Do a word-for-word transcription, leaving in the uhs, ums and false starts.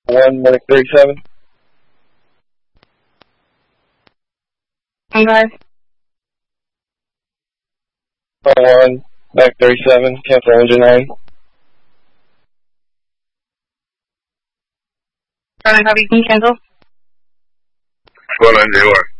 one, Mac thirty-seven. I'm five. one, Mac thirty-seven, cancel engine nine. Trying to copy, can you cancel? One nine zero.